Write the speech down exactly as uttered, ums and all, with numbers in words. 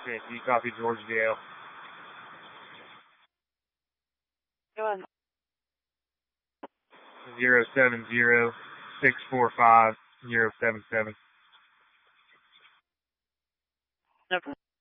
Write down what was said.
Okay, you copy George Gale. Go ahead. Zero seven zero six four five zero seven seven. No problem.